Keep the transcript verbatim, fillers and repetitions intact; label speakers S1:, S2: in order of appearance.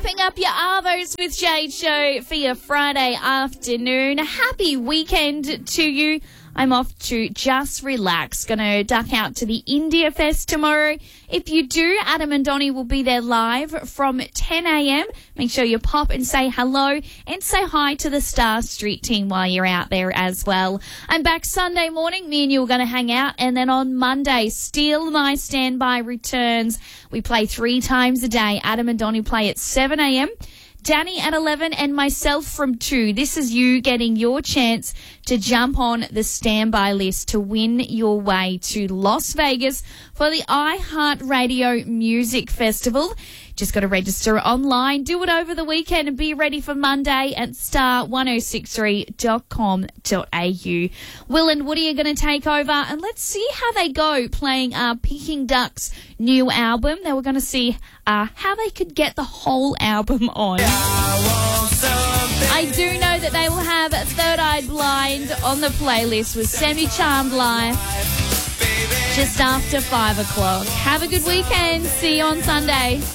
S1: Wrapping up your Arvos with Jade show for your Friday afternoon. Happy weekend to you. I'm off to just relax. Going to duck out to the India Fest tomorrow. If you do, Adam and Donnie will be there live from ten a.m. Make sure you pop and say hello and say hi to the Star Street team while you're out there as well. I'm back Sunday morning. Me and you are going to hang out. And then on Monday, Steal My Standby returns. We play three times a day. Adam and Donnie play at seven a.m. Danny at eleven and myself from two. This is you getting your chance to jump on the standby list to win your way to Las Vegas for the iHeartRadio Music Festival. Just got to register online, do it over the weekend and be ready for Monday at star ten sixty-three dot com dot a u. Will and Woody are going to take over and let's see how they go playing uh, Peking Duck's new album. They were going to see uh, how they could get the whole album on. I do know that they will have Third Eye Blind on the playlist with Semi Charmed Live just after five o'clock. Have a good weekend. See you on Sunday.